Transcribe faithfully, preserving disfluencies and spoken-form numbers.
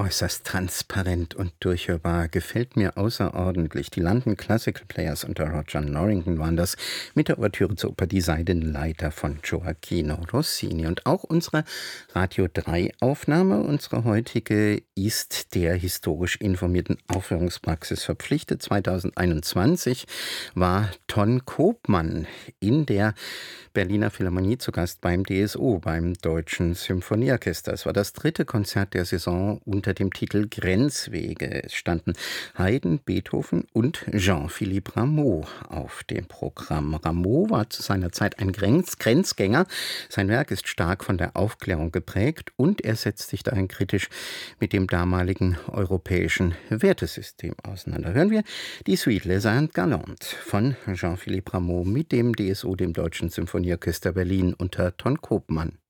äußerst transparent und durchhörbar. Gefällt mir außerordentlich. Die London Classical Players unter Roger Norrington waren das mit der Ouvertüre zur Oper Die Seidenleiter von Gioacchino Rossini. Und auch unsere Radio drei Aufnahme, unsere heutige, ist der historisch informierten Aufführungspraxis verpflichtet. zweitausendeinundzwanzig war Ton Koopman in der Berliner Philharmonie zu Gast beim D S O, beim Deutschen Symphonieorchester. Es war das dritte Konzert der Saison unter dem Titel Grenzwege. Es standen Haydn, Beethoven und Jean-Philippe Rameau auf dem Programm. Rameau war zu seiner Zeit ein Grenz Grenzgänger. Sein Werk ist stark von der Aufklärung geprägt und er setzt sich dahin kritisch mit dem damaligen europäischen Wertesystem auseinander. Hören wir die Suite Les Indes Galantes von Jean-Philippe Rameau mit dem D S O, dem Deutschen Symphonieorchester Berlin unter Ton Koopman.